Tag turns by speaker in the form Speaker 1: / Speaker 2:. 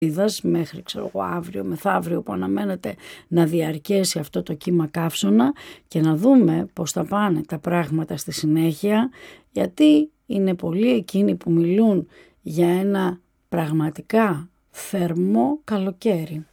Speaker 1: μέχρι αύριο μεθαύριο που αναμένεται να διαρκέσει αυτό το κύμα καύσωνα και να δούμε πώς θα πάνε τα πράγματα στη συνέχεια, γιατί είναι πολλοί εκείνοι που μιλούν για ένα πραγματικά θερμό καλοκαίρι.